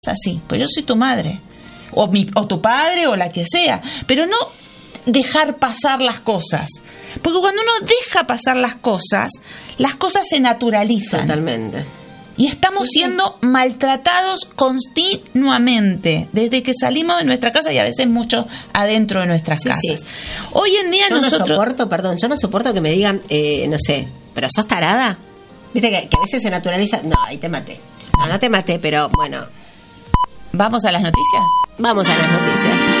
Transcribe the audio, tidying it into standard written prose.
así, pues yo soy tu madre, o tu padre, o la que sea, pero no dejar pasar las cosas, porque cuando uno deja pasar las cosas se naturalizan. Totalmente. Y estamos siendo maltratados continuamente, desde que salimos de nuestra casa y a veces mucho adentro de nuestras casas. Sí. Hoy en día yo no soporto que me digan, no sé, pero sos tarada. Viste que a veces se naturaliza, no, ahí te maté. No te maté, pero bueno. ¿Vamos a las noticias? Vamos a las noticias.